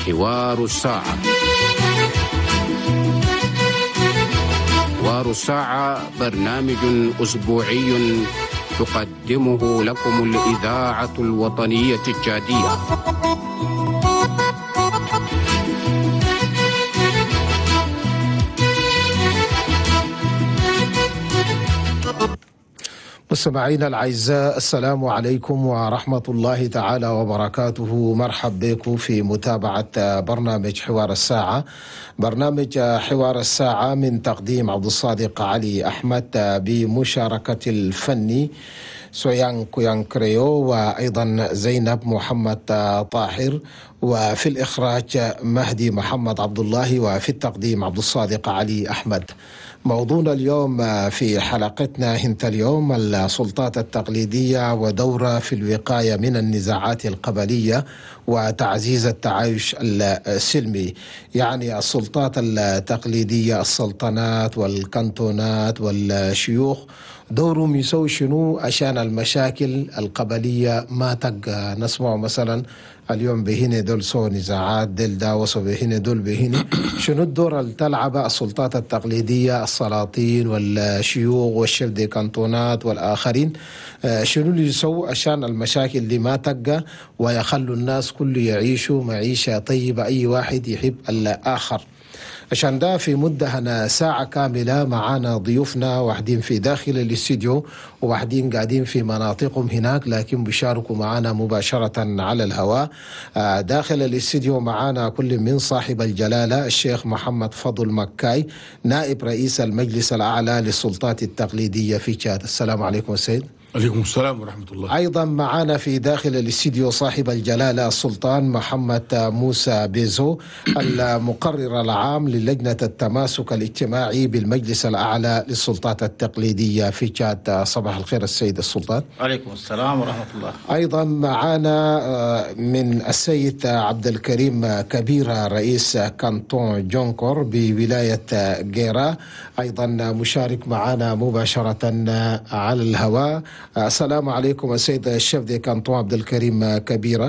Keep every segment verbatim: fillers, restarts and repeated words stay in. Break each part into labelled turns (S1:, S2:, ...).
S1: حوار الساعة. حوار الساعة برنامج أسبوعي تقدمه لكم الإذاعة الوطنية التشادية.
S2: مستمعينا الأعزاء، السلام عليكم ورحمة الله تعالى وبركاته. مرحب بكم في متابعة برنامج حوار الساعة. برنامج حوار الساعة من تقديم عبد الصادق علي أحمد بمشاركة الفني سويان كويان كريو وأيضا زينب محمد طاهر، وفي الإخراج مهدي محمد عبد الله، وفي التقديم عبد الصادق علي أحمد. موضوعنا اليوم في حلقتنا هنت اليوم السلطات التقليدية ودورها في الوقاية من النزاعات القبلية وتعزيز التعايش السلمي. يعني السلطات التقليدية، السلطنات والكنتونات والشيوخ، دورهم يسوي شنو عشان المشاكل القبلية ما تبقى؟ نسمع مثلا اليوم بهنا دول سو نزاعات، دول داوسوا بهنا دول بهنا. شنو الدور اللي تلعبها السلطات التقليدية، السلاطين والشيوخ والشيف دي كانتونات والآخرين؟ شنو اللي يسووا عشان المشاكل دي ما تبقى ويخلوا الناس كله يعيشوا معيشة طيبة، أي واحد يحب الآخر؟ عشان ده في مدة هنا ساعة كاملة معانا ضيوفنا، واحدين في داخل الاستديو وواحدين قاعدين في مناطقهم هناك، لكن بيشاركوا معانا مباشرة على الهواء. داخل الاستديو معانا كل من صاحب الجلالة الشيخ محمد فضل مكاي، نائب رئيس المجلس الأعلى للسلطات التقليدية في تشاد. السلام عليكم السيد.
S3: عليكم السلام ورحمة الله.
S2: أيضا معنا في داخل الاستديو صاحب الجلالة السلطان محمد موسى بيزو، المقرر العام للجنة التماسك الاجتماعي بالمجلس الأعلى للسلطات التقليدية في تشاد. صباح الخير السيد السلطان.
S4: عليكم السلام ورحمة الله.
S2: أيضا معنا من السيد عبد الكريم كبيرة، رئيس كانتون جونكور بولاية جيرا، أيضا مشارك معنا مباشرة على الهواء. السلام عليكم السيد الشيف دي كانتون عبد الكريم كبيرة.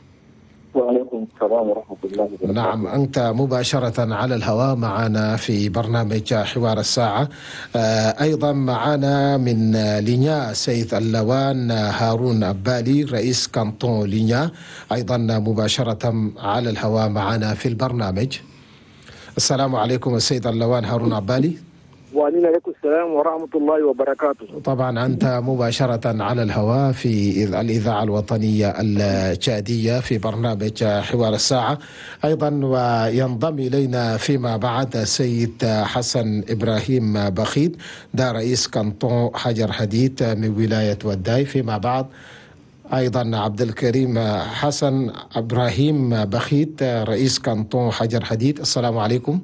S5: وعليكم السلام ورحمة الله وبركاته.
S2: نعم، أنت مباشرة على الهواء معنا في برنامج حوار الساعة. أيضا معنا من لينيا سيد اللوان هارون أبالي، رئيس كانتون لينيا، أيضا مباشرة على الهواء معنا في البرنامج. السلام عليكم السيد اللوان هارون أبالي.
S5: وعليكم السلام ورحمة الله وبركاته.
S2: طبعا أنت مباشرة على الهواء في الإذاعة الوطنية التشادية في برنامج حوار الساعة. أيضا وينضم إلينا فيما بعد السيد حسن إبراهيم بخيت، ده رئيس كانتون حجر حديد من ولاية وداي. فيما بعد أيضا عبد الكريم حسن إبراهيم بخيت، رئيس كانتون حجر حديد. السلام عليكم.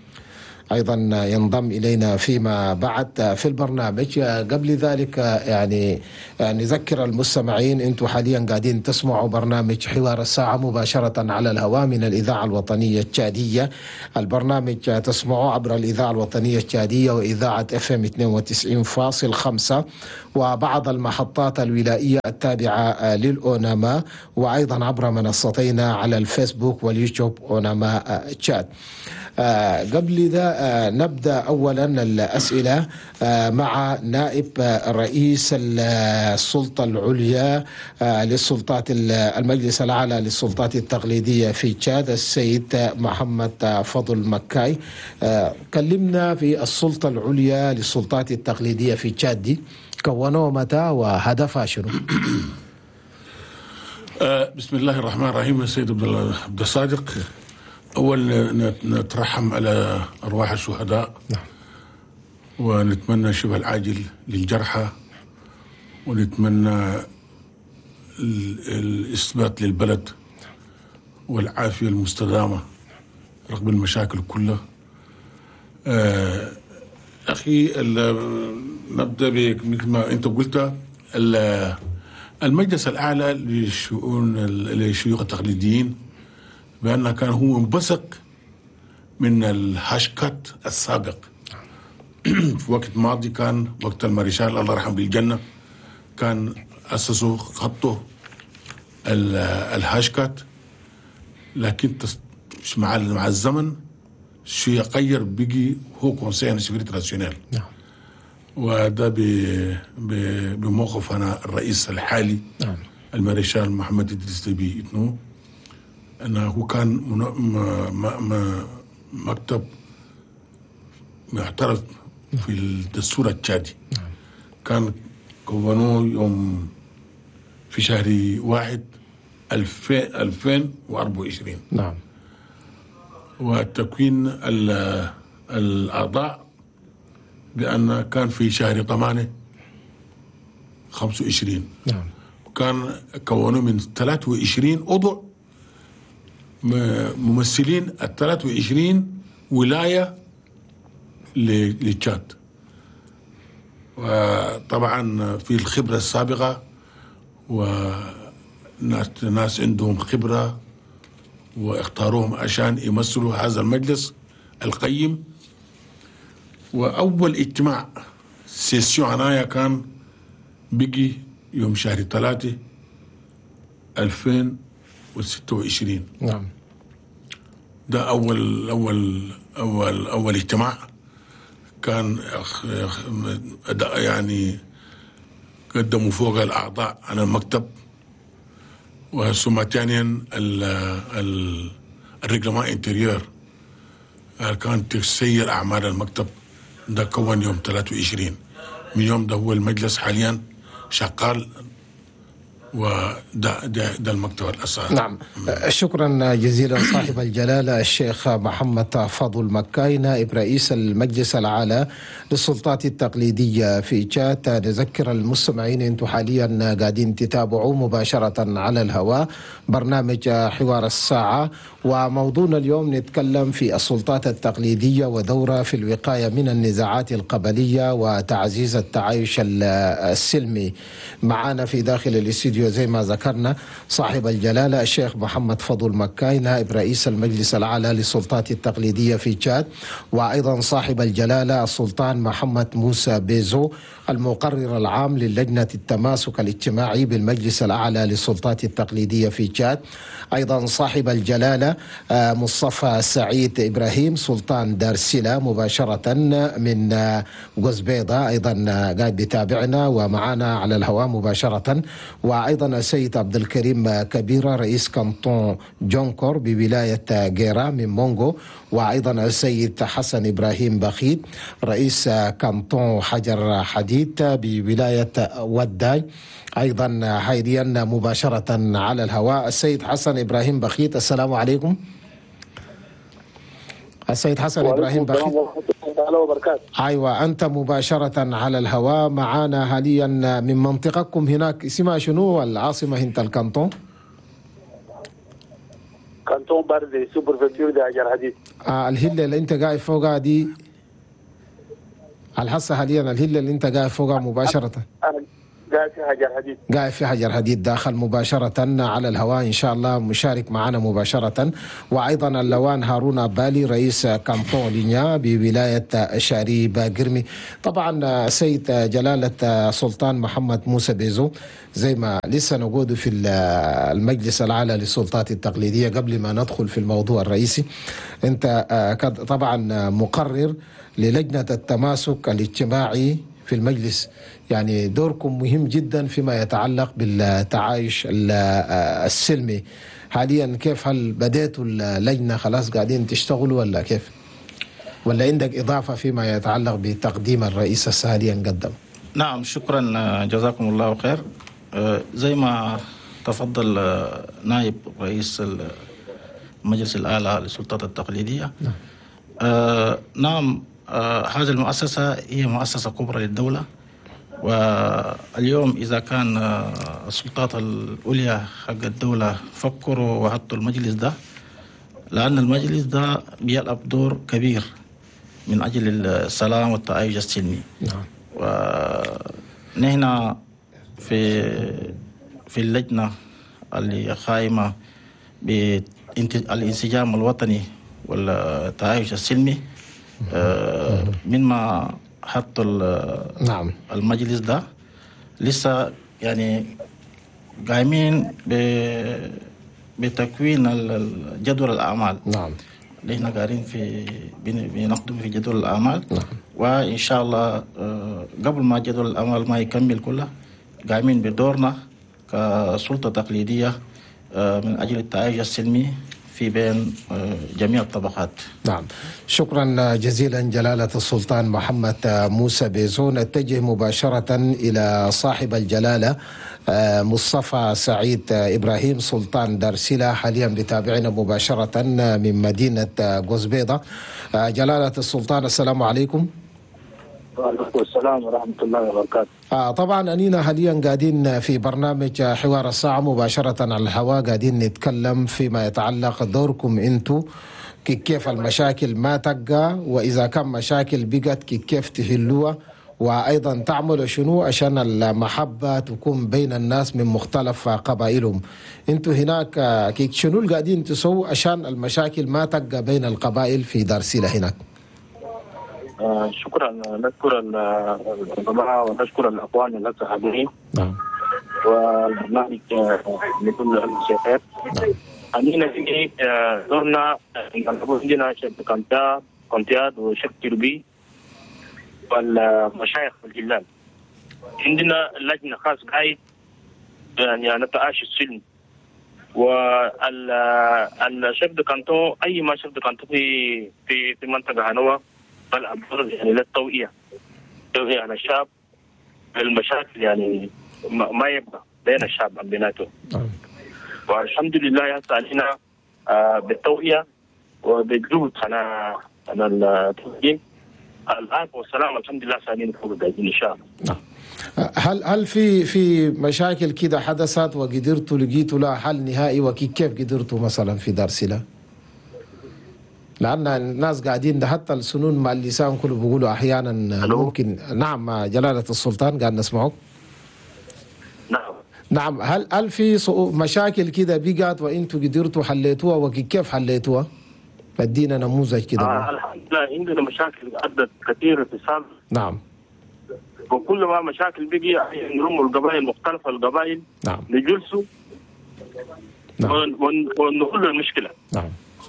S2: أيضا ينضم إلينا فيما بعد في البرنامج. قبل ذلك يعني نذكر المستمعين، أنتم حاليا قاعدين تسمعوا برنامج حوار الساعة مباشرة على الهواء من الإذاعة الوطنية التشادية. البرنامج تسمعوه عبر الإذاعة الوطنية التشادية وإذاعة اف ام اثنين وتسعين فاصلة خمسة وبعض المحطات الولائية التابعة للأوناما، وأيضا عبر منصتينا على الفيسبوك واليوتيوب أوناما تشاد. آه قبل ذا آه نبدأ أولا الأسئلة آه مع نائب آه رئيس السلطة العليا آه للسلطات المجلس الأعلى للسلطات التقليدية في تشاد، السيد محمد فضل مكاي. آه كلمنا في السلطة العليا للسلطات التقليدية في تشاد، دي كونوا متى وهدفها شنو؟
S3: آه بسم الله الرحمن الرحيم. السيد عبد الصادق، أول نترحم على أرواح الشهداء، نعم، ونتمنى الشفاء العاجل للجرحى، ونتمنى الإثبات للبلد والعافية المستدامة رغم المشاكل كلها. آه أخي، نبدأ مثل ما أنت قلت، المجلس الأعلى للشؤون للشيوخ التقليديين بأنه كان هو انبثق من الهاشكات السابق. في وقت ماضي كان وقت المارشال الله يرحمه بالجنة كان أسسوا خطه الهاشكات، لكن مع مع الزمن شيء غير بيجي هو كونسيل سيكوريتي ناسيونال.
S2: نعم.
S3: وده بموقف أنا الرئيس الحالي
S2: نعم.
S3: المارشال محمد إدريس ديبي إتنو، أنه كان م- م- مكتب معترف في الدستور التشادي.
S2: نعم.
S3: كان كونوه يوم في شهر واحد ألفين وأربعة وعشرين.
S2: نعم.
S3: وتكوين الأعضاء بأن كان في شهر ثمانية خمسة وعشرين.
S2: نعم.
S3: كان كونوا من ثلاثة وعشرين عضو ممثلين ال ثلاثة وعشرين ولاية للتشاد. وطبعا في الخبرة السابقة وناس ناس عندهم خبرة واختاروهم عشان يمثلوا هذا المجلس القيم. وأول اجتماع سيسيون عناية كان بيجي يوم شهر ثلاثة ألفين وستة وعشرين.
S2: نعم.
S3: ده أول أول أول أول اجتماع كان يعني قدموا فوق الأعضاء على المكتب. وثم ثانيا الريغلمان انتريور كان تسير أعمال المكتب. ده كون يوم ثلاثة وعشرين. من يوم ده هو المجلس حاليا شغال، وده ده, ده المكتب الأساسي.
S2: نعم. شكرا جزيلا صاحب الجلالة الشيخ محمد فضل مكاي نائب رئيس المجلس الأعلى للسلطات التقليدية في تشاد. نذكر المستمعين أنتم حاليا قاعدين تتابعوا مباشرة على الهواء برنامج حوار الساعة، وموضوعنا اليوم نتكلم في السلطات التقليدية ودورها في الوقاية من النزاعات القبلية وتعزيز التعايش السلمي. معنا في داخل الاستديو زي ما ذكرنا صاحب الجلالة الشيخ محمد فضل مكاي نائب رئيس المجلس الأعلى للسلطات التقليدية في تشاد، وأيضا صاحب الجلالة السلطان محمد موسى بيزو المقرر العام للجنة التماسك الاجتماعي بالمجلس الأعلى للسلطات التقليدية في تشاد، أيضا صاحب الجلالة مصطفى سعيد إبراهيم سلطان دارسلة مباشرة من قزبيضة، أيضا قاعد بيتابعنا ومعنا على الهواء مباشرة، وأيضا السيد عبد الكريم كبيرة رئيس كانتون جونكور بولاية جيرا من مونغو، وأيضا السيد حسن إبراهيم بخيت رئيس كانتون حجر حديد بولاية وداي أيضا حاليا مباشرة على الهواء السيد حسن إبراهيم بخيت. السلام عليكم. السيد حسن إبراهيم بخيت. أيوة أنت مباشرة على الهواء معنا حاليا من منطقتكم هناك اسمها شنو العاصمة هنت الكانتون؟
S5: كانتون باردي سوبر فيكتور دي حجر حديد.
S2: آه الهلة اللي أنت قاعد فوقها دي الحصة حاليا الهلة اللي أنت قاعد فوقها مباشرة
S5: قاعد في حجر حديد
S2: قاعد في حجر حديد داخل مباشرة على الهواء إن شاء الله مشارك معنا مباشرة. وأيضا اللوان هارون بالي رئيس كانتون لينيا بولاية شاري باقرمي. طبعا سيد جلالة سلطان محمد موسى بيزو زي ما لسه نقود في المجلس الأعلى للسلطات التقليدية قبل ما ندخل في الموضوع الرئيسي، أنت طبعا مقرر للجنة التماسك الاجتماعي في المجلس، يعني دوركم مهم جدا فيما يتعلق بالتعايش السلمي. حاليا كيف هل بديتوا اللجنة خلاص قاعدين تشتغلوا ولا كيف؟ ولا عندك إضافة فيما يتعلق بتقديم الرئيس السالي قدم؟
S4: نعم شكرا جزاكم الله خير. زي ما تفضل نائب رئيس المجلس الأعلى للسلطات التقليدية، نعم, آه نعم آه هذه المؤسسة هي مؤسسة كبرى للدولة، واليوم إذا كان السلطات العليا حق الدولة فكروا وحطوا المجلس ده، لأن المجلس ده بيلعب دور كبير من أجل السلام والتعايش السلمي.
S2: نعم.
S4: ونحن في في اللجنة اللي قائمة بالانسجام الوطني والتعايش السلمي، مما حطوا
S2: نعم
S4: المجلس ده لسه يعني قايمين بتكوين جدول الأعمال.
S2: نعم.
S4: اللي احنا قاعدين في بنقدم في جدول الأعمال.
S2: نعم.
S4: وإن شاء الله قبل ما جدول الأعمال ما يكمل كله قايمين بدورنا كسلطة تقليدية من أجل التعايش السلمي في بين جميع الطبقات.
S2: نعم، شكرا جزيلا جلالة السلطان محمد موسى بيزو. نتجه مباشرة إلى صاحب الجلالة مصطفى سعيد إبراهيم سلطان دارسلة، حاليا بتابعنا مباشرة من مدينة قزبيضة. جلالة السلطان السلام عليكم.
S5: وعليكم السلام ورحمة الله وبركاته.
S2: آه طبعا أنينا حاليا قاعدين في برنامج حوار الساعة مباشرة على الهواء، قاعدين نتكلم فيما يتعلق دوركم أنتو كيف المشاكل ما تقى، وإذا كان مشاكل بقت كيف تحلوها، وأيضا تعملوا شنو عشان المحبة تكون بين الناس من مختلف قبائلهم. أنتو هناك شنو اللي قاعدين تسووا عشان المشاكل ما تقى بين القبائل في دارسلة هناك؟
S5: آه شكرا، نشكر الجماعة ونشكر الأخوان الذين حاضرين.
S2: نعم.
S5: والبرنامج لكل الشيخات.
S2: نعم.
S5: عندنا في دورنا عندنا شيخ كونتياد كونتياد وشيخ كيربي والمشايخ الجلال. عندنا لجنة خاص قاعد يعني نتعايش السلم. والشيخ كانتو أي ما شيخ كانتو في في في منطقة هنوة فالأمر يعني للتوعية توعية على الشعب المشاكل يعني ما يبقى بين الشعب بيناته. والحمد لله هسه علينا بالتوعية وبالجهد على على التوجيه الآن والسلام الحمد لله سالين فوق القاعدين إن شاء الله.
S2: هل هل في في مشاكل كده حدثت وقدرتوا لقيتوا لها حل نهائي، وكيف قدرتوا مثلا في دارسلة؟ لأن الناس قاعدين ده حتى السنون مع اللسان كله بيقولوا أحيانا ممكن. نعم جلالة السلطان قاعد نسمعك.
S5: نعم.
S2: نعم، هل هل في مشاكل كده بقت وانتوا قدرتوا حليتوها، وكيف حليتوها؟ ادينا نموذج كده.
S5: آه الحمد لله عندنا مشاكل عدت كثير في السابق.
S2: نعم.
S5: وكل ما مشاكل بقي نرموا القبائل مختلفة القبائل.
S2: نعم.
S5: نجلسوا.
S2: نعم.
S5: ونحل المشكلة.
S2: نعم.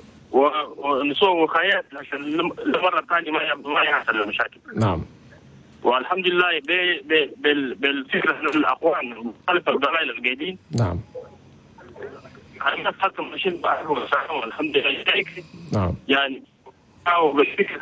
S5: ونسوي وقايات عشان المرة الثانية ما ما يحصل المشاكل.
S2: نعم.
S5: والحمد لله بالفكرة الأخوان مختلفة القبائل القاعدين.
S2: نعم.
S5: الناس حتى ماشيين بعضهم الحمد لله.
S2: نعم.
S5: يعني أو بالفكرة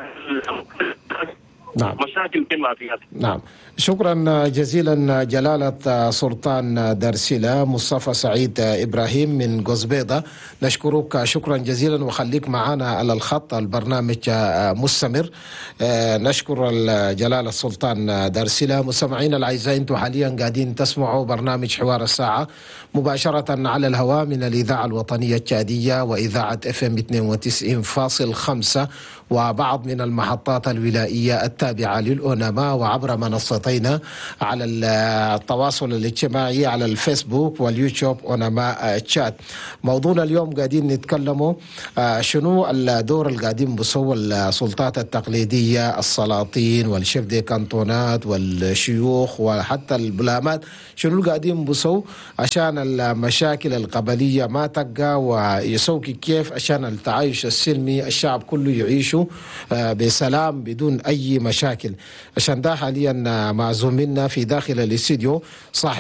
S2: نعم.
S5: مشاكل كما فيها.
S2: نعم، شكرا جزيلا جلالة سلطان دارسلة مصطفى سعيد إبراهيم من قزبيضة. نشكرك شكرا جزيلا، وخليك معنا على الخط، البرنامج مستمر. نشكر جلالة السلطان دارسلة. مستمعين الأعزاء، انتم حاليا قاعدين تسمعوا برنامج حوار الساعة مباشرة على الهواء من الإذاعة الوطنية التشادية وإذاعة اف ام اثنين وتسعين فاصل خمسة وبعض من المحطات الولائية التابعة للأونما، وعبر منصتين على التواصل الاجتماعي على الفيسبوك واليوتيوب أونما تشات. موضوعنا اليوم قاعدين نتكلموا شنو الدور اللي قاعدين بسووا السلطات التقليدية، السلاطين والشيف دي كانتونات والشيوخ وحتى البلامات، شنو اللي قاعدين بسووا عشان المشاكل القبلية ما تقى، ويسووا كيف عشان التعايش السلمي الشعب كله يعيشوا بسلام بدون أي مشاكل. عشان ده حاليا معزومينا في داخل الاستديو صاحب